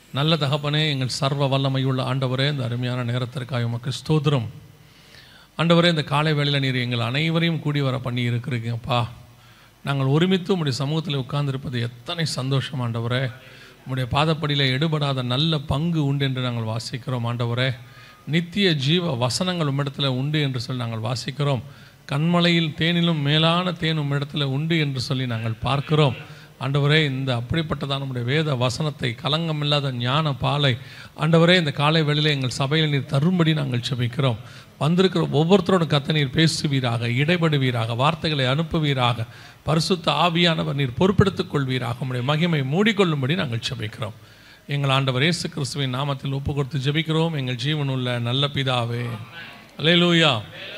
நல்ல தகப்பனே, எங்கள் சர்வ வல்லமையுள்ள ஆண்டவரே, இந்த அருமையான நேரத்திற்காக உமக்கு ஸ்தோத்திரம். ஆண்டவரே, இந்த காலை வேளையில் நீர் எங்கள் அனைவரையும் கூடி வர பண்ணி இருக்கிறீங்கப்பா. நாங்கள் ஒருமித்து உம்முடைய சமூகத்தில் உட்கார்ந்திருப்பது எத்தனை சந்தோஷம் ஆண்டவரே. உம்முடைய பாதப்படியில் எடுபடாத நல்ல பங்கு உண்டு என்று நாங்கள் வாசிக்கிறோம் ஆண்டவரே. நித்திய ஜீவ வசனங்கள் உம்மிடத்தில் உண்டு என்று சொல்லி நாங்கள் வாசிக்கிறோம். கண்மலையில் தேனிலும் மேலான தேன் உம்மிடத்தில் உண்டு என்று சொல்லி நாங்கள் பார்க்கிறோம் ஆண்டவரே. இந்த அப்படிப்பட்டதான் நம்முடைய வேத வசனத்தை, கலங்கமில்லாத ஞான பாலை ஆண்டவரே, இந்த காலை வேளையிலே எங்கள் சபையில் நீர் தரும்படி நாங்கள் செபிக்கிறோம். வந்திருக்கிற ஒவ்வொருத்தரோட கத்த நீர் பேசுவீராக, இடைபடுவீராக, வார்த்தைகளை அனுப்புவீராக, பரிசுத்த ஆவியானவர் நீர் பொறுப்பெடுத்துக் கொள்வீராக. உம்முடைய மகிமை மூடிக்கொள்ளும்படி நாங்கள் செபிக்கிறோம். எங்கள் ஆண்டவர் இயேசு கிறிஸ்துவின் நாமத்தில் ஒப்பு கொடுத்து ஜெபிக்கிறோம் எங்கள் ஜீவனுள்ள நல்ல பிதாவே. அல்லேலூயா.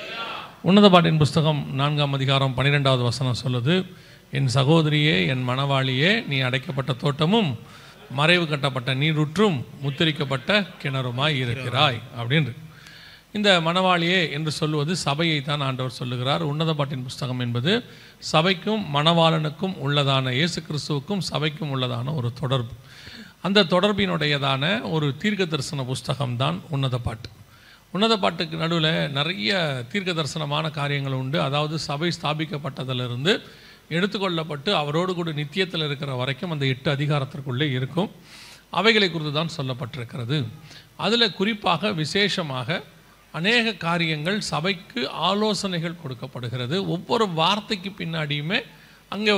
உன்னத பாட்டின் புஸ்தகம் 4ஆம் அதிகாரம் 12வது வசனம் சொல்லுது, என் சகோதரியே, என் மணவாளியே, நீ அடைக்கப்பட்ட தோட்டமும் மறைவு கட்டப்பட்ட நீரூற்றும் முத்திரிக்கப்பட்ட கிணறுமாய் இருக்கிறாய் அப்படின்னு. இந்த மணவாளியே என்று சொல்லுவது சபையை தான் ஆண்டவர் சொல்லுகிறார். உன்னத பாட்டின் புஸ்தகம் என்பது சபைக்கும் மணவாளனுக்கும் உள்ளதான, இயேசு கிறிஸ்துவுக்கும் சபைக்கும் உள்ளதான ஒரு தொடர்பு. அந்த தொடர்பினுடையதான ஒரு தீர்க்க தரிசன புஸ்தகம்தான் உன்னத பாட்டு. உன்னத பாட்டுக்கு நடுவில் நிறைய தீர்க்க தரிசனமான காரியங்கள் உண்டு. அதாவது சபை ஸ்தாபிக்கப்பட்டதிலிருந்து எடுத்துக்கொள்ளப்பட்டு அவரோடு கூட நித்தியத்தில் இருக்கிற வரைக்கும் அந்த 8 அதிகாரத்திற்குள்ளே இருக்கும். அவைகளை குறித்து தான் சொல்லப்பட்டிருக்கிறது. அதில் குறிப்பாக விசேஷமாக அநேக காரியங்கள் சபைக்கு ஆலோசனைகள் கொடுக்கப்படுகிறது. ஒவ்வொரு வார்த்தைக்கு பின்னாடியுமே அங்கே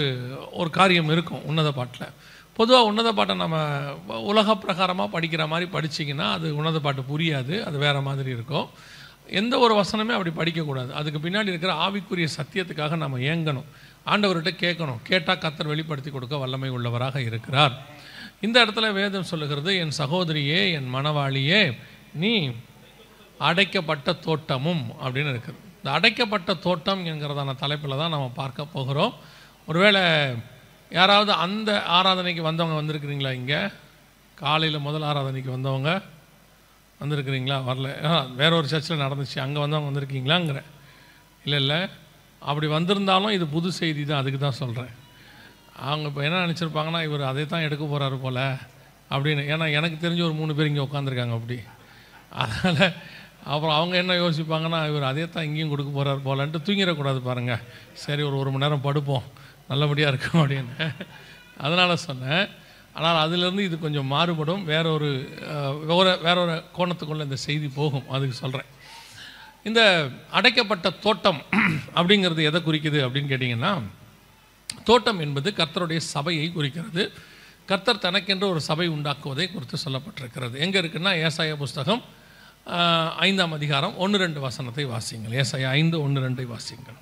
ஒரு காரியம் இருக்கும் உன்னத பாட்டில். பொதுவாக உன்னத பாட்டை நம்ம உலக பிரகாரமாக படிக்கிற மாதிரி படிச்சிங்கன்னா அது உன்னத பாட்டு புரியாது, அது வேறு மாதிரி இருக்கும். எந்த ஒரு வசனமே அப்படி படிக்கக்கூடாது. அதுக்கு பின்னாடி இருக்கிற ஆவிக்குரிய சத்தியத்துக்காக நம்ம ஏங்கணும், ஆண்டவர்கிட்ட கேட்கணும். கேட்டால் கர்த்தர் வெளிப்படுத்தி கொடுக்க வல்லமை உள்ளவராக இருக்கிறார். இந்த இடத்துல வேதம் சொல்லுகிறது, என் சகோதரியே, என் மணவாளியே, நீ அடைக்கப்பட்ட தோட்டமும் அப்படின்னு இருக்குது. இந்த அடைக்கப்பட்ட தோட்டம் என்கிறதான தலைப்பில் தான் நம்ம பார்க்க போகிறோம். ஒருவேளை யாராவது அந்த ஆராதனைக்கு வந்தவங்க வந்திருக்கிறீங்களா? இங்கே காலையில் முதல் ஆராதனைக்கு வந்தவங்க வந்திருக்கிறீங்களா? வரல, வேற ஒரு சர்ச்சில் நடந்துச்சு, அங்கே வந்தவங்க வந்திருக்கீங்களாங்கிற? இல்லை, அப்படி வந்திருந்தாலும் இது புது செய்தி தான், அதுக்கு தான் சொல்கிறேன். அவங்க இப்போ என்ன நினச்சிருப்பாங்கன்னா, இவர் அதை தான் எடுக்க போகிறாரு போல் அப்படின்னு. ஏன்னா எனக்கு தெரிஞ்ச ஒரு 3 பேர் இங்கே உட்காந்துருக்காங்க அப்படி. அதனால் அப்புறம் அவங்க என்ன யோசிப்பாங்கன்னா, இவர் அதே தான் இங்கேயும் கொடுக்க போகிறாரு போலன்ட்டு தூங்கிடக்கூடாது பாருங்கள். சரி, ஒரு மணி நேரம் படுப்போம், நல்லபடியாக இருக்கும் அப்படின்னு. அதனால் சொன்னேன். ஆனால் அதிலிருந்து இது கொஞ்சம் மாறுபடும், வேற ஒரு கோணத்துக்குள்ளே இந்த செய்தி போகும், அதுக்கு சொல்கிறேன். இந்த அடைக்கப்பட்ட தோட்டம் அப்படிங்கிறது எதை குறிக்குது அப்படின்னு கேட்டிங்கன்னா, தோட்டம் என்பது கர்த்தருடைய சபையை குறிக்கிறது. கர்த்தர் தனக்கென்று ஒரு சபை உண்டாக்குவதை குறித்து சொல்லப்பட்டிருக்கிறது. எங்கே இருக்குன்னா, ஏசாயா புஸ்தகம் 5ஆம் அதிகாரம் 1-2 வசனத்தை வாசிங்கள். ஏசாயா 5:1-2 வாசிங்கள்.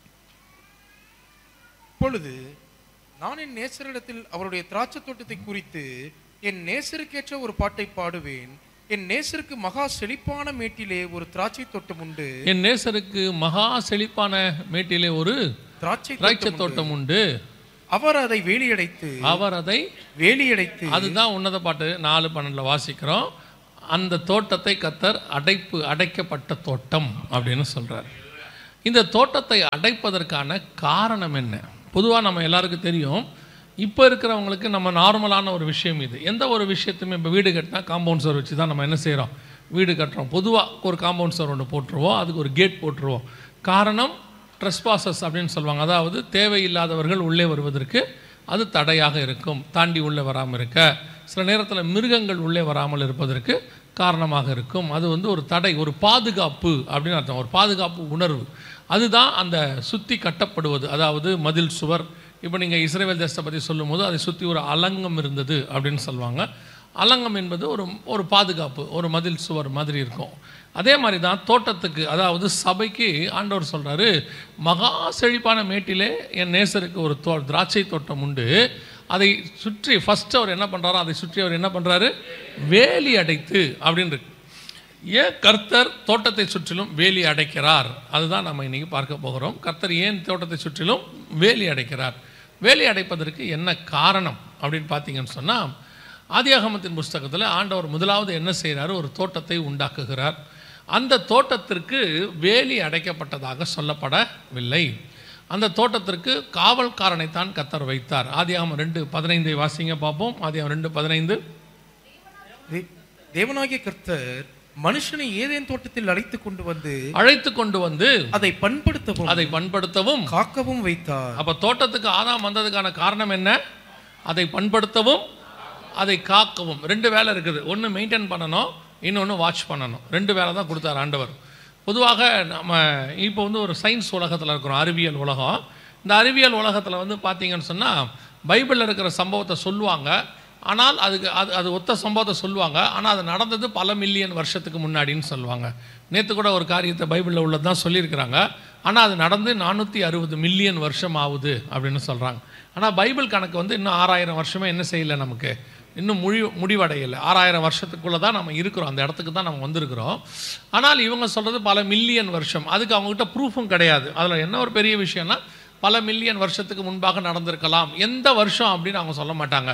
இப்பொழுது நான் என் நேசரிடத்தில் அவருடைய திராட்சை தோட்டத்தை குறித்து என் நேசருக்கேற்ற ஒரு பாட்டை பாடுவேன். என் நேசருக்கு மகா செழிப்பான மேட்டிலே ஒரு திராட்சை தோட்டம் உண்டு. என் நேசருக்கு மகா செழிப்பான மேட்டிலே ஒரு திராட்சை தோட்டம் உண்டு. அவர் அதை வேலியடைத்து அதுதான் உன்னத பாட்டு 4:12 வாசிக்கிறோம். அந்த தோட்டத்தை கர்த்தர் அடைக்கப்பட்ட தோட்டம் அப்படின்னு சொல்றார். இந்த தோட்டத்தை அடைப்பதற்கான காரணம் என்ன? பொதுவாக நம்ம எல்லாருக்கும் தெரியும், இப்போ இருக்கிறவங்களுக்கு நம்ம நார்மலான ஒரு விஷயம் இது. எந்த ஒரு விஷயத்தையுமே இப்போ வீடு கட்டினா காம்பவுண்ட் சுவர் வச்சு தான் நம்ம என்ன செய்கிறோம், வீடு கட்டுறோம். பொதுவாக ஒரு காம்பவுண்ட் சுவர் ஒன்று போட்டுருவோம், அதுக்கு ஒரு கேட் போட்டுருவோம். காரணம் ட்ரெஸ்பாசஸ் அப்படின்னு சொல்லுவாங்க. அதாவது தேவையில்லாதவர்கள் உள்ளே வருவதற்கு அது தடையாக இருக்கும், தாண்டி உள்ளே வராமல் இருக்க. சில நேரத்தில் மிருகங்கள் உள்ளே வராமல் இருப்பதற்கு காரணமாக இருக்கும். அது ஒரு தடை, ஒரு பாதுகாப்பு அப்படின்னு அர்த்தம், ஒரு பாதுகாப்பு உணர்வு. அதுதான் அந்த சுற்றி கட்டப்படுவது, அதாவது மதில் சுவர். இப்போ நீங்கள் இஸ்ரவேல் தேசத்தை பற்றி சொல்லும் போது அதை சுற்றி ஒரு அலங்கம் இருந்தது அப்படின்னு சொல்லுவாங்க. அலங்கம் என்பது ஒரு பாதுகாப்பு, ஒரு மதில் சுவர் மாதிரி இருக்கும். அதே மாதிரி தான் தோட்டத்துக்கு, அதாவது சபைக்கு ஆண்டவர் சொல்கிறாரு, மகா செழிப்பான மேட்டிலே என் நேசருக்கு ஒரு திராட்சை தோட்டம் உண்டு. அதை சுற்றி ஃபஸ்ட்டு அவர் என்ன பண்ணுறாரோ அதை சுற்றி அவர் என்ன பண்ணுறாரு, வேலி அடைத்து அப்படின்னு இருக்கு. ஏன் கர்த்தர் தோட்டத்தை சுற்றிலும் வேலி அடைக்கிறார்? அதுதான் நம்ம இன்றைக்கி பார்க்க போகிறோம். கர்த்தர் ஏன் தோட்டத்தை சுற்றிலும் வேலி அடைக்கிறார்? வேலி அடைப்பதற்கு என்ன காரணம் அப்படின்னு பார்த்தீங்கன்னு சொன்னால், ஆதியாகமத்தின் புஸ்தகத்தில் ஆண்டவர் முதலாவது என்ன செய்கிறாரு, ஒரு தோட்டத்தை உண்டாக்குகிறார். அந்த தோட்டத்திற்கு வேலி அடைக்கப்பட்டதாக சொல்லப்படவில்லை. அந்த தோட்டத்திற்கு காவல்காரனைத்தான் கர்த்தர் வைத்தார். ஆதியாகமம் 2:15 வாசிங்க பார்ப்போம். ஆதியாகமம் 2:15. தேவனாகிய கர்த்தர் மனுஷனை ஏதேன் தோட்டத்தில் அழைத்து கொண்டு வந்து அதை பண்படுத்தவும் காக்கவும் வைத்தார். அப்ப தோட்டத்துக்கு ஆதாம் வந்ததுக்கான காரணம் என்ன? அதை பண்படுத்தவும் அதை காக்கவும். ரெண்டு வேலை இருக்குது. ஒன்று மெயின்டைன் பண்ணணும், இன்னொன்று வாட்ச் பண்ணணும். ரெண்டு வேலை தான் கொடுத்தார் ஆண்டவர். பொதுவாக நம்ம இப்போ ஒரு சயின்ஸ் உலகத்தில் இருக்கிறோம், அறிவியல் உலகம். இந்த அறிவியல் உலகத்தில் பார்த்தீங்கன்னு சொன்னால் பைபிளில் இருக்கிற சம்பவத்தை சொல்லுவாங்க. ஆனால் அது ஒத்த சம்பவத்தை சொல்லுவாங்க. ஆனால் அது நடந்தது பல மில்லியன் வருஷத்துக்கு முன்னாடின்னு சொல்லுவாங்க. நேற்று கூட ஒரு காரியத்தை பைபிளில் உள்ளது தான் சொல்லியிருக்கிறாங்க. ஆனால் அது நடந்து 460 மில்லியன் வருஷம் ஆகுது அப்படின்னு சொல்கிறாங்க. ஆனால் பைபிள் கணக்கு இன்னும் 6000 வருஷமே என்ன செய்யலை, நமக்கு இன்னும் முடிவடையலை. 6000 வருஷத்துக்குள்ளே தான் நம்ம இருக்கிறோம், அந்த இடத்துக்கு தான் நம்ம வந்திருக்கிறோம். ஆனால் இவங்க சொல்கிறது பல மில்லியன் வருஷம். அதுக்கு அவங்ககிட்ட ப்ரூஃபும் கிடையாது. அதில் என்ன ஒரு பெரிய விஷயம்னா, பல மில்லியன் வருஷத்துக்கு முன்பாக நடந்திருக்கலாம். எந்த வருஷம் அப்படின்னு அவங்க சொல்ல மாட்டாங்க.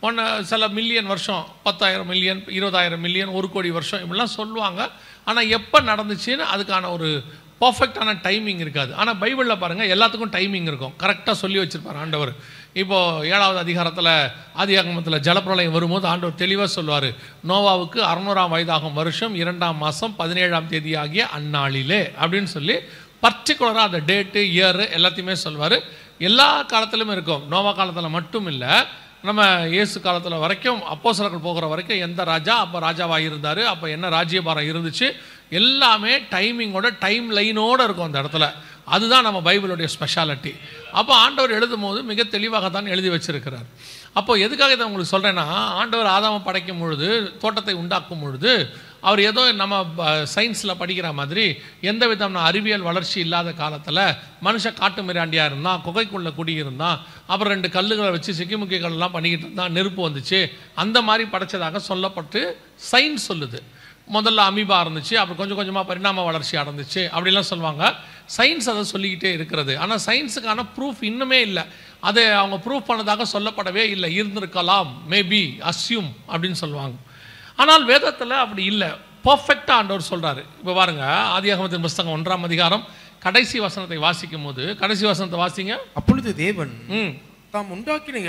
சில மில்லியன் வருஷம், 10,000 மில்லியன், 20,000 மில்லியன், 1 கோடி வருஷம் இப்படிலாம் சொல்லுவாங்க. ஆனால் எப்போ நடந்துச்சுன்னு அதுக்கான ஒரு பர்ஃபெக்டான டைமிங் இருக்காது. ஆனால் பைபிளில் பாருங்கள், எல்லாத்துக்கும் டைமிங் இருக்கும். கரெக்டாக சொல்லி வச்சுருப்பார் ஆண்டவர். இப்போது 7வது அதிகாரத்தில் ஆதியாகமத்தில் ஜலப்பிரளயம் வரும்போது ஆண்டவர் தெளிவாக சொல்லுவார், நோவாவுக்கு 600ஆம் வயதாகும் வருஷம் 2ஆம் மாதம் 17ஆம் தேதி ஆகிய அந்நாளிலே அப்படின்னு சொல்லி பர்டிகுலராக அந்த டேட்டு, இயரு எல்லாத்தையுமே சொல்லுவார். எல்லா காலத்திலும் இருக்கும். நோவா காலத்தில் மட்டும் இல்லை, நம்ம இயேசு காலத்தில் வரைக்கும், அப்போஸ்தலர்கள் போகிற வரைக்கும் எந்த ராஜா அப்போ ராஜாவாக இருந்தார், அப்போ என்ன ராஜ்யபாரம் இருந்துச்சு, எல்லாமே டைமிங்கோட, டைம் லைனோடு இருக்கும் அந்த இடத்துல. அதுதான் நம்ம பைபிளுடைய ஸ்பெஷாலிட்டி. அப்போ ஆண்டவர் எழுதும் போது மிக தெளிவாக தான் எழுதி வச்சிருக்கிறார். அப்போது எதுக்காக இதை உங்களுக்கு சொல்கிறேன்னா, ஆண்டவர் ஆதாமை படைக்கும் பொழுது, தோட்டத்தை உண்டாக்கும் பொழுது, அவர் ஏதோ நம்ம சயின்ஸில் படிக்கிற மாதிரி எந்த விதமான அறிவியல் வளர்ச்சி இல்லாத காலத்தில் மனுஷன் காட்டு மிராண்டியாக இருந்தான், குகைக்குள்ளே குடியிருந்தான், அப்புறம் 2 கல்லுகளை வச்சு சிக்கிமுக்கி கல்லாம் பண்ணிக்கிட்டு இருந்தான், நெருப்பு வந்துச்சு, அந்த மாதிரி படைச்சதாக சொல்லப்பட்டு சயின்ஸ் சொல்லுது. முதல்ல அமீபா இருந்துச்சு, அப்புறம் கொஞ்சம் கொஞ்சமாக பரிணாம வளர்ச்சி அடைஞ்சிச்சு அப்படிலாம் சொல்லுவாங்க. சயின்ஸ் அதை சொல்லிக்கிட்டே இருக்கிறது. ஆனால் சயின்ஸுக்கான ப்ரூஃப் இன்னுமே இல்லை. அதை அவங்க ப்ரூஃப் பண்ணதாக சொல்லப்படவே இல்லை. இருந்திருக்கலாம், மேபி, அஸ்யூம் அப்படின்னு சொல்லுவாங்க. ஆனால் வேதத்தில் அப்படி இல்லை. பர்ஃபெக்டாக ஆண்டவர் சொல்கிறாரு. இப்போ பாருங்க, ஆதியாகமத்தின் புஸ்தகம் 1ஆம் அதிகாரம் கடைசி வசனத்தை வாசிக்கும் போது, கடைசி வசனத்தை வாசிங்க. அப்பொழுது தேவன் தாம் உண்டாக்கின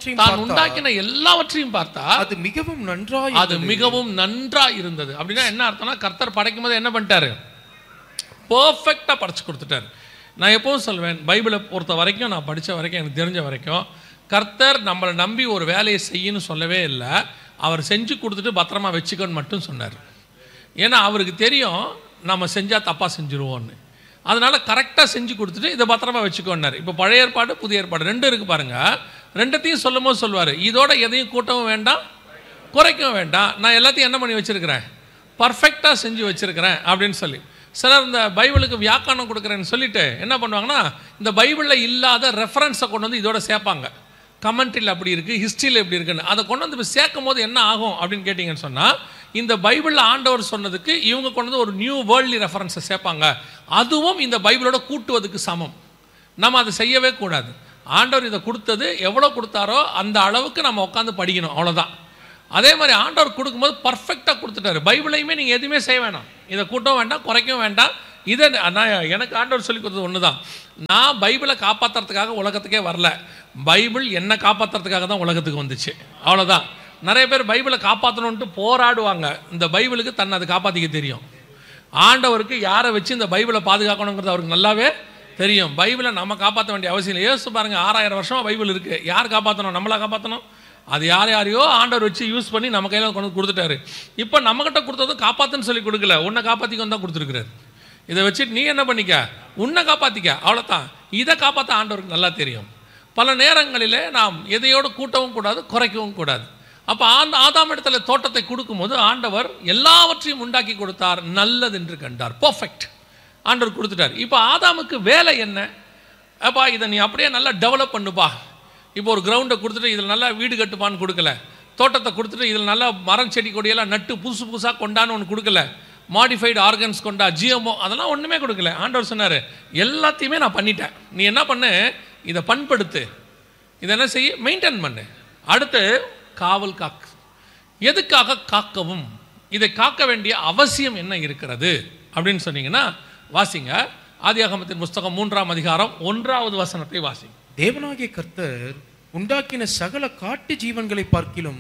எல்லாவற்றையும் பார்த்தா அது மிகவும் நன்றாய் இருந்தது. அப்படின்னா என்ன அர்த்தம்னா, கர்த்தர் படைக்கும் போது என்ன பண்ணிட்டாரு? பர்ஃபெக்டாக படைச்சு கொடுத்துட்டாரு. நான் எப்பவும் சொல்வேன், பைபிளை பொறுத்த வரைக்கும், நான் படித்த வரைக்கும், எனக்கு தெரிஞ்ச வரைக்கும், கர்த்தர் நம்மளை நம்பி ஒரு வேலையை செய்யணும்னு சொல்லவே இல்லை. அவர் செஞ்சு கொடுத்துட்டு பத்திரமா வச்சுக்கோன்னு மட்டும் சொன்னார். ஏன்னா அவருக்கு தெரியும் நம்ம செஞ்சால் தப்பாக செஞ்சுருவோன்னு. அதனால் கரெக்டாக செஞ்சு கொடுத்துட்டு இதை பத்திரமா வச்சுக்கோன்னார். இப்போ பழைய ஏற்பாடு, புதிய ஏற்பாடு ரெண்டும் இருக்குது பாருங்கள். ரெண்டத்தையும் சொல்லும் போது சொல்லுவார், இதோட எதையும் கூட்டவும் வேண்டாம், குறைக்கவும் வேண்டாம், நான் எல்லாத்தையும் என்ன பண்ணி வச்சுருக்கிறேன், பர்ஃபெக்டாக செஞ்சு வச்சுருக்கிறேன் அப்படின்னு சொல்லி. சிலர் இந்த பைபிளுக்கு வியாக்கரணம் கொடுக்குறேன்னு சொல்லிட்டு என்ன பண்ணுவாங்கன்னா, இந்த பைபிளில் இல்லாத ரெஃபரன்ஸை கொண்டு வந்து இதோட சேர்ப்பாங்க. கமெண்ட்ரியில் அப்படி இருக்குது, ஹிஸ்ட்ரியில் எப்படி இருக்குன்னு அதை கொண்டு வந்து சேர்க்கும் போது என்ன ஆகும் அப்படின்னு கேட்டிங்கன்னு சொன்னால், இந்த பைபிளில் ஆண்டவர் சொன்னதுக்கு இவங்க கொண்டு வந்து ஒரு நியூ வேர்ல்ட்லி ரெஃபரன்ஸை சேர்ப்பாங்க. அதுவும் இந்த பைபிளோட கூட்டுவதுக்கு சமம். நம்ம அதை செய்யவே கூடாது. ஆண்டவர் இதை கொடுத்தது எவ்வளோ கொடுத்தாரோ அந்த அளவுக்கு நம்ம உட்காந்து படிக்கணும், அவ்வளோதான். அதே மாதிரி ஆண்டவர் கொடுக்கும்போது பர்ஃபெக்டாக கொடுத்துட்டாரு. பைபிளையுமே நீங்கள் எதுவுமே செய்ய வேணாம், இதை கூட்டவும் வேண்டாம், குறைக்கவும் வேண்டாம். இதை நான் எனக்கு ஆண்டவர் சொல்லி கொடுத்தது ஒன்று தான். நான் பைபிளை காப்பாற்றுறதுக்காக உலகத்துக்கே வரல, பைபிள் என்னை காப்பாற்றுறதுக்காக தான் உலகத்துக்கு வந்துச்சு, அவ்வளோதான். நிறைய பேர் பைபிளை காப்பாற்றணுன்ட்டு போராடுவாங்க. இந்த பைபிளுக்கு தன்னை அதை காப்பாற்றிக்க தெரியும். ஆண்டவருக்கு யாரை வச்சு இந்த பைபிளை பாதுகாக்கணுங்கிறது அவருக்கு நல்லாவே தெரியும். பைபிளை நம்ம காப்பாற்ற வேண்டிய அவசியம் இல்லை. யோசிச்சு பாருங்கள், 6000 வருஷமாக பைபிள் இருக்குது. யார் காப்பாற்றணும்? நம்மளா காப்பாற்றணும்? அது யாரையோ ஆண்டவர் வச்சு யூஸ் பண்ணி நம்ம கையில் கொண்டு கொடுத்துட்டாரு. இப்போ நம்மகிட்ட கொடுத்ததும் காப்பாற்றுன்னு சொல்லி கொடுக்கல, உன்னை காப்பாற்றிக்கொண்டு தான் கொடுத்துருக்குறாரு. இதை வச்சுட்டு நீ என்ன பண்ணிக்க, உன்னை காப்பாற்றிக்க, அவ்வளோதான். இதை காப்பாற்ற ஆண்டவருக்கு நல்லா தெரியும். பல நேரங்களில் நாம் எதையோடு கூட்டவும் கூடாது, குறைக்கவும் கூடாது. அப்போ ஆதாம் இடத்துல தோட்டத்தை கொடுக்கும்போது ஆண்டவர் எல்லாவற்றையும் உண்டாக்கி கொடுத்தார், நல்லது என்று கண்டார். பர்ஃபெக்ட் ஆண்டவர் கொடுத்துட்டார். இப்போ ஆதாமுக்கு வேலை என்ன? அப்பா இதை நீ அப்படியே நல்லா டெவலப் பண்ணுப்பா. இப்போ ஒரு கிரவுண்டை கொடுத்துட்டு இதில் நல்லா வீடு கட்டுப்பான்னு கொடுக்கல, தோட்டத்தை கொடுத்துட்டு இதில் நல்லா மரம் செடி கொடியெல்லாம் நட்டு புதுசு புதுசாக கொண்டான்னு ஒன்று கொடுக்கல, மாடிஃபைடு ஆர்கன்ஸ் கொண்டா, ஜிஎம்ஓ அதெல்லாம் ஒன்றுமே கொடுக்கல. ஆண்டவர் சொன்னார், எல்லாத்தையுமே நான் பண்ணிட்டேன், நீ என்ன பண்ணு, இதை பண்படுத்து, இதை என்ன செய்ய, மெயின்டைன் பண்ணு. அடுத்து காவல் காக்கு. எதுக்காக காக்கவும், இதை காக்க வேண்டிய அவசியம் என்ன இருக்கிறது அப்படின்னு சொன்னீங்கன்னா வாசிங்க. ஆதியாகமத்தின் புஸ்தகம் 3ஆம் அதிகாரம் 1வது வசனத்தை வாசிங்க. தேவனாகிய கர்த்தர் உண்டாக்கின சகல காட்டு ஜீவன்களை பார்க்கிலும்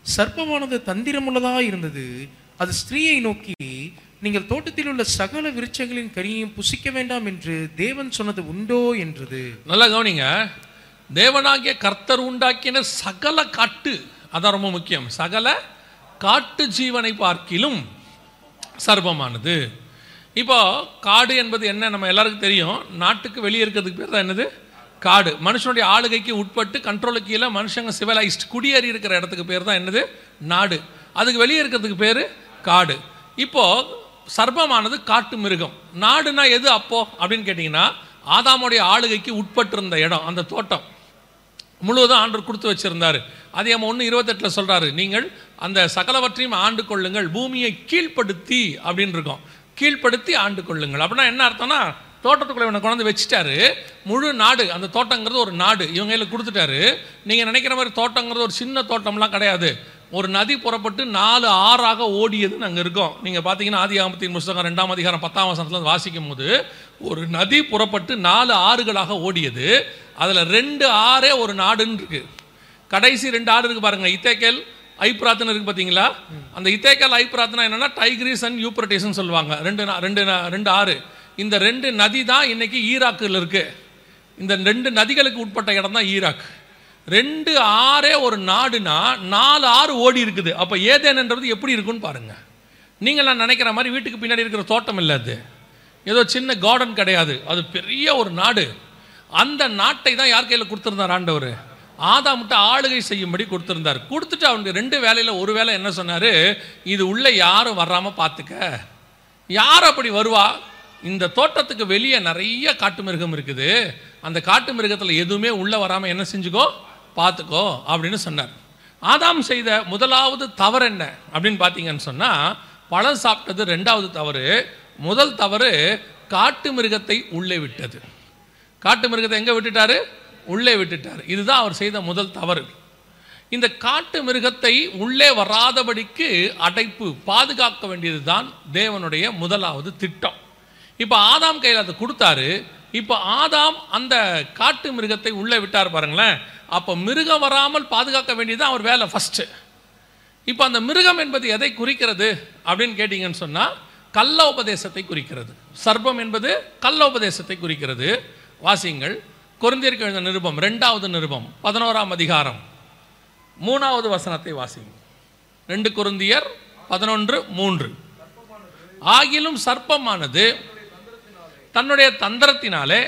சர்ப்பமானது தந்திரமுள்ளதா இருந்தது. அது ஸ்திரீயை நோக்கி, நீங்கள் தோட்டத்தில் உள்ள சகல விருட்சங்களின் கனியையும் புசிக்க வேண்டாம் என்று தேவன் சொன்னது உண்டோ என்றது. நல்லா கவனிங்க. தேவனாகிய கர்த்தர் உண்டாக்கின சகல காட்டு, அதான் ரொம்ப முக்கியம், சகல காட்டு ஜீவனை பார்க்கிலும் சர்ப்பமானது. இப்போ காடு என்பது என்ன நம்ம எல்லாருக்கும் தெரியும். நாட்டுக்கு வெளியே இருக்கிறதுக்கு பேர் தான் என்னது? காடு. மனுஷனுடைய ஆளுகைக்கு உட்பட்டு கண்ட்ரோலுக்கு கீழே மனுஷங்க சிவிலைஸ்ட் குடியேறி இருக்கிற இடத்துக்கு பேர் தான் என்னது? நாடு. அதுக்கு வெளியே இருக்கிறதுக்கு பேர் காடு. இப்போ சர்ப்பமானது காட்டு மிருகம். நாடுனா எது அப்போ அப்படின்னு கேட்டிங்கன்னா, ஆதாமுடைய ஆளுகைக்கு உட்பட்டிருந்த இடம், அந்த தோட்டம் முழுவதும் ஆண்டவர் கொடுத்து வச்சிருந்தாரு. அதே 1:28 சொல்றாரு, நீங்கள் அந்த சகலவற்றையும் ஆண்டு கொள்ளுங்கள், பூமியை கீழ்ப்படுத்தி அப்படின்னு இருக்கும். கீழ்ப்படுத்தி ஆண்டு கொள்ளுங்கள் அப்படின்னா என்ன அர்த்தம்னா, தோட்டத்துக்குள்ள இவனை கொண்டு வச்சுட்டாரு. முழு நாடு, அந்த தோட்டங்கிறது ஒரு நாடு இவங்க கையில் கொடுத்துட்டாரு. நீங்கள் நினைக்கிற மாதிரி தோட்டங்கிறது ஒரு சின்ன தோட்டம்லாம் கிடையாது. ஒரு நதி புறப்பட்டு 4 ஆறாக ஓடியதுன்னு அங்கே இருக்கும். நீங்கள் பார்த்தீங்கன்னா ஆதியாகமத்தின் புத்தகம் 2ஆம் அதிகாரம் 10ஆம் வசனத்தில் வாசிக்கும் போது, ஒரு நதி புறப்பட்டு 4 ஆறுகளாக ஓடியது. அதில் 2 ஆறே ஒரு நாடுன்னு இருக்கு. கடைசி 2 ஆறு இருக்கு பாருங்க, இத்தேக்கேல் ஐப்ராத்னு இருக்கு பார்த்தீங்களா? அந்த இத்தேக்கேல் ஐப்ராத்னா என்னன்னா டைக்ரீஸ் அண்ட் யூப்ரட்டிஸ்ன்னு சொல்லுவாங்க. ரெண்டு ஆறு. இந்த 2 நதி தான் இன்னைக்கு ஈராக்கில் இருக்கு. இந்த 2 நதிகளுக்கு உட்பட்ட இடம் தான் ஈராக். 2 ஆறே ஒரு நாடுனா 4 ஆறு ஓடி இருக்குது. அப்போ ஏதேன்ன்றது எப்படி இருக்குன்னு பாருங்க. நீங்கள் நான் நினைக்கிற மாதிரி வீட்டுக்கு பின்னாடி இருக்கிற தோட்டம் இல்லை, அது ஏதோ சின்ன கார்டன் கிடையாது, அது பெரிய ஒரு நாடு. அந்த நாட்டை தான் யார் கையில் கொடுத்துருந்தார்? ஆண்டவர் ஆதாம்கிட்ட ஆளுகை செய்யும்படி கொடுத்துருந்தார். கொடுத்துட்டு அவனுக்கு 2 வேலையில் ஒரு வேலை என்ன சொன்னார்? இது உள்ள யாரும் வராமல் பார்த்துக்க. யார் அப்படி வருவா? இந்த தோட்டத்துக்கு வெளியே நிறைய காட்டு மிருகம் இருக்குது, அந்த காட்டு மிருகத்தில் எதுவுமே உள்ளே வராமல் என்ன செஞ்சுக்கோ, பார்த்துக்கோ அப்படின்னு சொன்னார். ஆதாம் செய்த முதலாவது தவறு என்ன அப்படின்னு பார்த்தீங்கன்னு சொன்னால், பழம் சாப்பிட்டது 2வது தவறு. முதல் தவறு காட்டு மிருகத்தை உள்ளே விட்டது. காட்டு மிருகத்தை எங்கே விட்டுட்டாரு? உள்ளே விட்டுட்டார். இதுதான் அவர் செய்த முதல் தவறு. இந்த காட்டு மிருகத்தை உள்ளே வராதபடிக்கு அடைப்பு, பாதுகாக்க வேண்டியது தான் தேவனுடைய முதலாவது திட்டம். இப்போ ஆதாம் கையில் அதை கொடுத்தாரு. இப்போ ஆதாம் அந்த காட்டு மிருகத்தை உள்ளே விட்டார் பாருங்களேன். அப்போ மிருகம் வராமல் பாதுகாக்க வேண்டியது அவர் வேலை ஃபஸ்ட்டு. இப்போ அந்த மிருகம் என்பது எதை குறிக்கிறது அப்படின்னு கேட்டிங்கன்னு சொன்னால், கள்ள உபதேசத்தை குறிக்கிறது. சர்ப்பம் என்பது கள்ள உபதேசத்தை குறிக்கிறது. வாசிங்கள், கொரிந்தியருக்கு எழுதின நிருபம் 2வது நிருபம் 11ஆம் அதிகாரம் 3வது வசனத்தை வாசிங்க. 2 கொரிந்தியர் 11:3. ஆகிலும் சர்ப்பமானது தன்னுடைய தந்திரத்தினாலே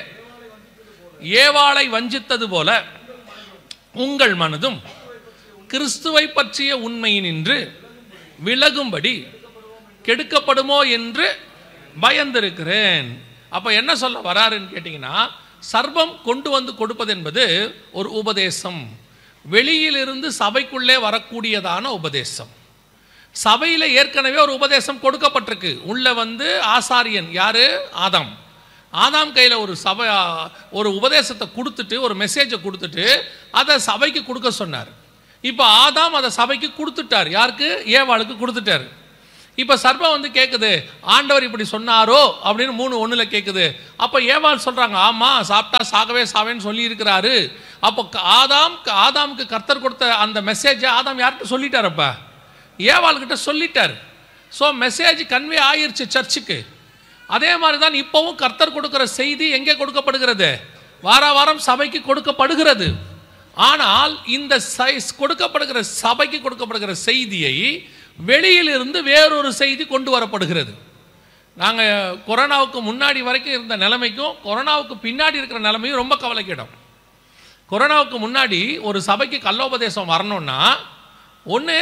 ஏவாளை வஞ்சித்தது போல உங்கள் மனதும் கிறிஸ்துவை பற்றிய உண்மையினின்று விலகும்படி கெடுக்கப்படுமோ என்று பயந்திருக்கிறேன். அப்போ என்ன சொல்ல வராருன்னு கேட்டிங்கன்னா, சர்ப்பம் கொண்டு வந்து கொடுப்பது என்பது ஒரு உபதேசம், வெளியிலிருந்து சபைக்குள்ளே வரக்கூடியதான உபதேசம். சபையில் ஏற்கனவே ஒரு உபதேசம் கொடுக்கப்பட்டிருக்கு. உள்ள வந்து ஆசாரியன் யாரு? ஆதாம். ஆதாம் கையில் ஒரு உபதேசத்தை கொடுத்துட்டு, ஒரு மெசேஜை கொடுத்துட்டு அதை சபைக்கு கொடுக்க சொன்னார். இப்போ ஆதாம் அதை சபைக்கு கொடுத்துட்டார். யாருக்கு? ஏவாளுக்கு கொடுத்துட்டார். இப்போ சர்ப்பம் வந்து கேட்குது, ஆண்டவர் இப்படி சொன்னாரோ அப்படின்னு 3:1 கேட்குது. அப்போ ஏவாள் சொல்கிறாங்க, ஆமாம், சாப்பிட்டா சாகவே சாவேன்னு சொல்லி இருக்கிறாரு. அப்போ ஆதாமுக்கு கர்த்தர் கொடுத்த அந்த மெசேஜை ஆதாம் யார்கிட்ட சொல்லிட்டார்? அப்போ ஏவாள்கிட்ட சொல்லிட்டார். ஸோ மெசேஜ் கன்வே ஆயிடுச்சு சர்ச்சுக்கு. அதே மாதிரி தான் இப்போவும் கர்த்தர் கொடுக்குற செய்தி எங்கே கொடுக்கப்படுகிறது? வாரம் சபைக்கு கொடுக்கப்படுகிறது. ஆனால் இந்த கொடுக்கப்படுகிற சபைக்கு கொடுக்கப்படுகிற செய்தியை வெளியிலிருந்து வேறொரு செய்தி கொண்டு வரப்படுகிறது. நாங்கள் கொரோனாவுக்கு முன்னாடி வரைக்கும் இருந்த நிலைமைக்கும் கொரோனாவுக்கு பின்னாடி இருக்கிற நிலைமையும் ரொம்ப கவலைக்கிடும். கொரோனாவுக்கு முன்னாடி ஒரு சபைக்கு கள்ளோபதேசம் வரணும்னா, ஒன்று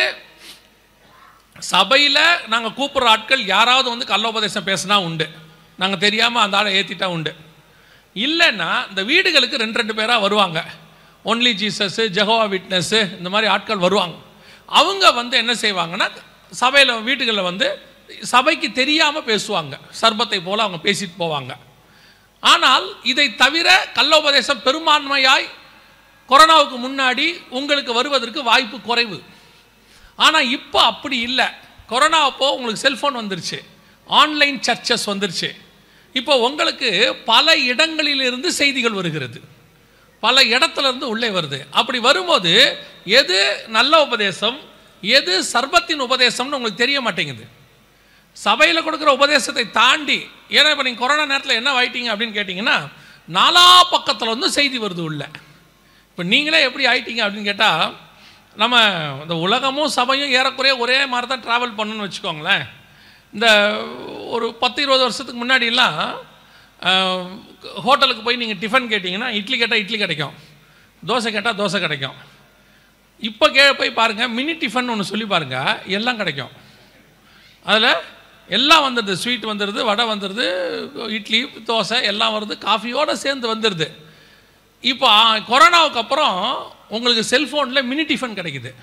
சபையில் நாங்கள் கூப்பிட்ற ஆட்கள் யாராவது வந்து கள்ளோபதேசம் பேசினா உண்டு, நாங்கள் தெரியாமல் அந்த ஆளை ஏற்றிட்டா உண்டு. இல்லைன்னா இந்த வீடுகளுக்கு 2 பேராக வருவாங்க. ஒன்லி ஜீசஸ், ஜெகோவா விட்னஸ், இந்த மாதிரி ஆட்கள் வருவாங்க. அவங்க வந்து என்ன செய்வாங்கன்னா, சபையில் வீட்டுகளில் வந்து சபைக்கு தெரியாமல் பேசுவாங்க. சர்ப்பத்தை போல் அவங்க பேசிட்டு போவாங்க. ஆனால் இதை தவிர கள்ளோபதேசம் பெரும்பான்மையாய் கொரோனாவுக்கு முன்னாடி உங்களுக்கு வருவதற்கு வாய்ப்பு குறைவு. ஆனால் இப்போ அப்படி இல்லை. கொரோனா அப்போ உங்களுக்கு செல்ஃபோன் வந்துருச்சு, ஆன்லைன் சர்ச்சஸ் வந்துருச்சு. இப்போ உங்களுக்கு பல இடங்களிலிருந்து செய்திகள் வருகிறது, பல இடத்துல இருந்து உள்ளே வருது. அப்படி வரும்போது எது நல்ல உபதேசம், எது சர்பத்தின் உபதேசம்னு உங்களுக்கு தெரிய மாட்டேங்குது. சபையில் கொடுக்குற உபதேசத்தை தாண்டி, ஏன்னா இப்போ நீங்கள் கொரோனா நேரத்தில் என்ன ஆயிட்டீங்க அப்படின்னு கேட்டிங்கன்னா, 4 பக்கத்தில் வந்து செய்தி வருது உள்ள. இப்போ நீங்களே எப்படி ஆயிட்டீங்க அப்படின்னு கேட்டால், நம்ம இந்த உலகமும் சபையும் ஏறக்குறைய ஒரே மாதிரி தான் ட்ராவல் பண்ணணும்னு வச்சுக்கோங்களேன். இந்த ஒரு 10-20 வருஷத்துக்கு முன்னாடிலாம் ஹோட்டலுக்கு போய் நீங்கள் டிஃபன் கேட்டிங்கன்னா இட்லி கேட்டால் இட்லி கிடைக்கும், தோசை கேட்டால் தோசை கிடைக்கும். இப்போ போய் பாருங்கள், மினி டிஃபன் ஒன்று சொல்லி பாருங்கள், எல்லாம் கிடைக்கும். அதில் எல்லாம் வந்துடுது, ஸ்வீட் வந்துடுது, வடை வந்துடுது, இட்லி தோசை எல்லாம் வருது, காஃபியோடு சேர்ந்து வந்துடுது. இப்போ கொரோனாவுக்கு அப்புறம் உங்களுக்கு செல்ஃபோனில் மினி டிஃபன் கிடைக்குது,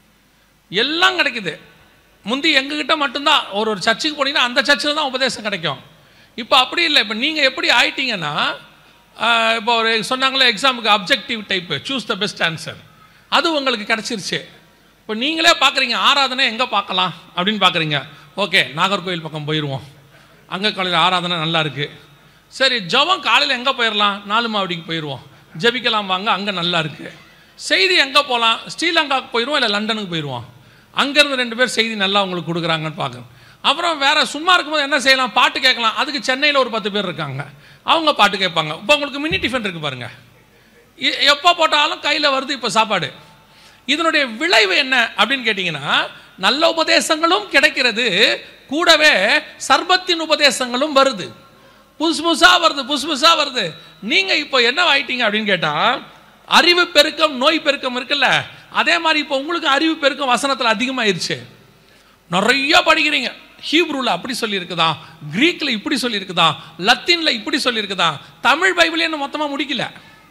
எல்லாம் கிடைக்குது. முந்தி எங்ககிட்ட மட்டும்தான் ஒரு சர்ச்சுக்கு போனீங்கன்னா அந்த சர்ச்சில் தான் உபதேசம் கிடைக்கும். இப்போ அப்படி இல்லை. இப்போ நீங்கள் எப்படி ஆயிட்டீங்கன்னா, இப்போ ஒரு சொன்னாங்களே எக்ஸாமுக்கு objective type, choose the best answer, அது உங்களுக்கு கிடச்சிருச்சு. இப்போ நீங்களே பார்க்குறீங்க, ஆராதனை எங்கே பார்க்கலாம் அப்படின்னு பார்க்குறீங்க. ஓகே, நாகர்கோவில் பக்கம் போயிடுவோம், அங்கே காலையில் ஆராதனை நல்லா இருக்குது. சரி, ஜபம் காலையில் எங்கே போயிடலாம், 4 மாவடிக்கு போயிடுவோம், ஜபிக்கலாம் வாங்க, அங்கே நல்லா இருக்குது. செய்தி எங்கே போகலாம், ஸ்ரீலங்காவுக்கு போயிடுவோம், இல்லை லண்டனுக்கு போயிடுவோம், அங்கேருந்து 2 பேர் செய்தி நல்லா உங்களுக்கு கொடுக்குறாங்கன்னு பார்க்கணும். அப்புறம் வேறு சும்மா இருக்கும்போது என்ன செய்யலாம், பாட்டு கேட்கலாம். அதுக்கு சென்னையில் ஒரு 10 பேர் இருக்காங்க, அவங்க பாட்டு கேட்பாங்க. இப்போ உங்களுக்கு மினி டிஃபன் இருக்குது பாருங்கள், எப்போ போட்டாலும் கையில் வருது இப்போ சாப்பாடு. இதனுடைய விளைவு என்ன அப்படின்னு கேட்டிங்கன்னா, நல்ல உபதேசங்களும் கிடைக்கிறது, கூடவே சர்பத்தின் உபதேசங்களும் வருது, புதுசு புதுசாக வருது. நீங்கள் இப்போ என்ன ஆயிட்டீங்க அப்படின்னு கேட்டால், அறிவு பெருக்கம் நோய் பெருக்கம் இருக்குல்ல, அதே மாதிரி இப்போ உங்களுக்கு அறிவு பெருக்கம் வசனத்தில் அதிகமாகிருச்சு. நிறைய படிக்கிறீங்க, ஹீப்ரூவில் அப்படி சொல்லியிருக்குதா, கிரீக்கில் இப்படி சொல்லியிருக்குதா, லத்தீனில் இப்படி சொல்லியிருக்குதா. தமிழ் பைபிளே இன்னும் மொத்தமாக முடிக்கல,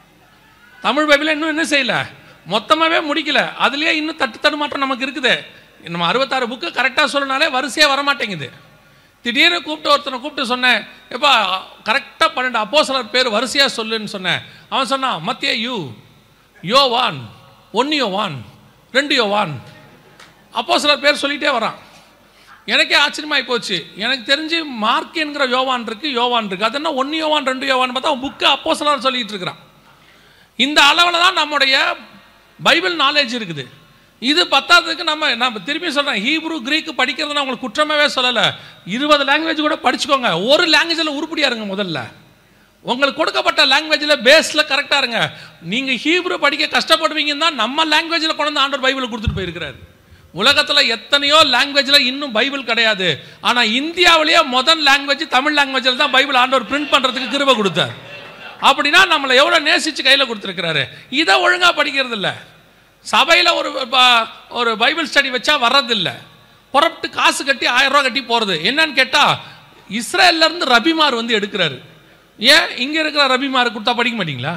தமிழ் பைபிளை இன்னும் என்ன செய்யலை, மொத்தமாகவே முடிக்கல. அதுலேயே இன்னும் தடுமாற்றம் நமக்கு இருக்குது. நம்ம 66 புக்கு கரெக்டாக சொல்லனாலே வரிசையாக வரமாட்டேங்குது. திடீர்னு ஒருத்தனை கூப்பிட்டு சொன்னேன், எப்பா கரெக்டாக 12 அப்போஸ்தலர் பேர் வரிசையாக சொல்லுன்னு சொன்னேன். அவன் சொன்னான், மத்தேயு, யோவான், 1 யோவான், 2 யோவான், அப்போஸ்தலர் பேர் சொல்லிகிட்டே வரான். எனக்கே ஆச்சரியமாகி போச்சு. எனக்கு தெரிஞ்சு மார்க் என்கிற யோவான் இருக்குது, அது என்ன 1 யோவான் 2 யோவான் பார்த்தா அவன் புக்கு அப்போஸ்தலர் சொல்லிகிட்டு இருக்கிறான். இந்த அளவில் தான் நம்முடைய பைபிள் நாலேஜ் இருக்குது. இது பத்தாததுக்கு நம்ம திரும்பி சொல்கிறேன், ஹீப்ரு கிரீக்கு படிக்கிறது நான் உங்களுக்கு குற்றமாகவே சொல்லலை. 20 லாங்குவேஜ் கூட படிச்சுக்கோங்க, ஒரு லாங்குவேஜில் உருப்படியாக இருங்க. முதல்ல உங்களுக்கு கொடுக்கப்பட்ட லாங்குவேஜில் பேஸில் கரெக்டாக இருங்க. நீங்கள் ஹீப்ரு படிக்க கஷ்டப்படுவீங்கன்னு தான் நம்ம லாங்குவேஜில் கொண்டு வந்து ஆண்டவர் பைபிளை கொடுத்துட்டு போயிருக்கிறார். உலகத்தில் எத்தனையோ லாங்குவேஜில் இன்னும் பைபிள் கிடையாது. ஆனால் இந்தியாவிலேயே முதல் லாங்குவேஜ் தமிழ் லாங்குவேஜில் தான் பைபிள் ஆண்டவர் பிரிண்ட் பண்ணுறதுக்கு கிருபை கொடுத்தார். அப்படின்னா நம்மளை எவ்வளோ நேசித்து கையில் கொடுத்துருக்கிறாரு. இதை ஒழுங்காக படிக்கிறது இல்லை. சபையில் ஒரு பைபிள் ஸ்டடி வச்சா வர்றதில்லை, புறப்பட்டு காசு கட்டி 1000 ரூபா கட்டி போகிறது. என்னன்னு கேட்டால், இஸ்ரேல்லேருந்து ரபிமார் வந்து எடுக்கிறாரு. ஏன் இங்கே இருக்கிற ரபிமார் கொடுத்தா படிக்க மாட்டீங்களா?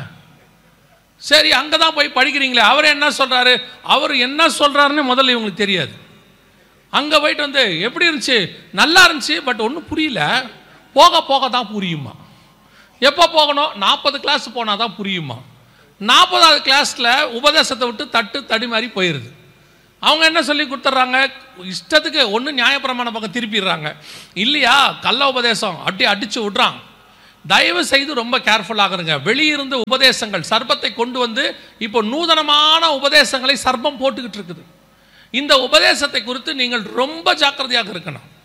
சரி, அங்கே தான் போய் படிக்கிறீங்களே, அவர் என்ன சொல்கிறாரு, அவர் என்ன சொல்கிறாருன்னு முதல்ல இவங்களுக்கு தெரியாது. அங்கே போயிட்டு வந்து எப்படி இருந்துச்சு, நல்லா இருந்துச்சு, பட் ஒன்றும் புரியல, போக போக தான் புரியுமா. எப்போ போகணும், 40 கிளாஸ் போனால் தான் புரியுமா. 40வது கிளாஸில் உபதேசத்தை விட்டு தடி மாதிரி போயிடுது. அவங்க என்ன சொல்லி கொடுத்துட்றாங்க, இஷ்டத்துக்கு ஒன்று நியாயப்பிரமாண பக்கம் திருப்பிடுறாங்க, இல்லையா கள்ள உபதேசம் அப்படி அடித்து விட்றான். தயவு செய்து ரொம்ப கேர்ஃபுல்லாக இருங்க. வெளியிருந்து உபதேசங்கள் சர்ப்பத்தை கொண்டு வந்து இப்போ நூதனமான உபதேசங்களை சர்ப்பம் போட்டுக்கிட்டு இருக்குது. இந்த உபதேசத்தை குறித்து நீங்கள் ரொம்ப ஜாக்கிரதையாக இருக்கணும்.